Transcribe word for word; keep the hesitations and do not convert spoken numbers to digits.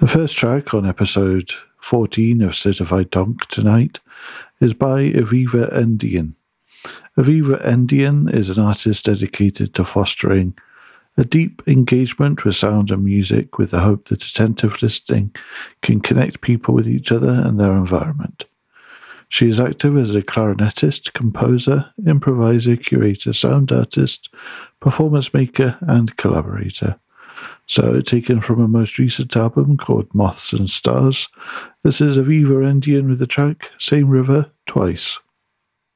first track on episode fourteen of Certified Tonk tonight is by Aviva Endian. Aviva Endian is an artist dedicated to fostering a deep engagement with sound and music with the hope that attentive listening can connect people with each other and their environment. She is active as a clarinetist, composer, improviser, curator, sound artist, performance maker, and collaborator. So, taken from her most recent album called Moths and Stars, this is Aviva Endian with the track Same River Twice.